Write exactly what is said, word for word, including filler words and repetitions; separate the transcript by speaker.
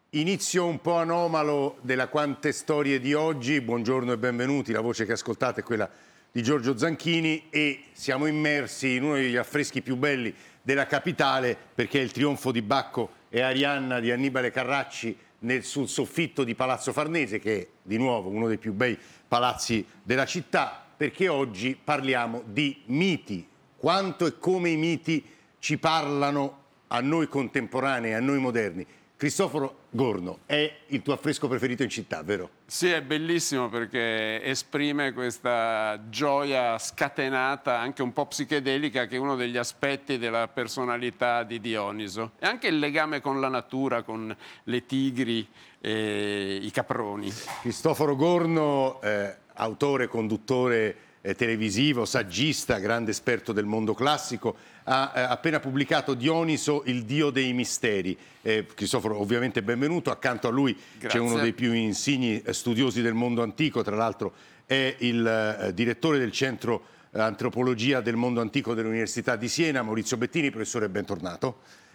Speaker 1: Inizio un po' anomalo della Quante Storie di oggi. Buongiorno e benvenuti. La voce che ascoltate è quella di Giorgio Zanchini e siamo immersi in uno degli affreschi più belli della capitale, perché è il trionfo di Bacco e Arianna di Annibale Carracci nel, sul soffitto di Palazzo Farnese, che è di nuovo uno dei più bei palazzi della città, perché oggi parliamo di miti. Quanto e come i miti ci parlano a noi contemporanei, a noi moderni. Cristoforo Gorno, è il tuo affresco preferito in città, vero?
Speaker 2: Sì, è bellissimo perché esprime questa gioia scatenata, anche un po' psichedelica, che è uno degli aspetti della personalità di Dioniso. E anche il legame con la natura, con le tigri e i caproni.
Speaker 1: Cristoforo Gorno, eh, autore, conduttore eh, televisivo, saggista, grande esperto del mondo classico, ha eh, appena pubblicato Dioniso, il dio dei misteri. Eh, Cristoforo, ovviamente benvenuto. Accanto a lui c'è uno dei più insigni studiosi del mondo antico, tra l'altro è il eh, direttore del centro eh, antropologia del mondo antico dell'Università di Siena, Maurizio Bettini. Professore, bentornato.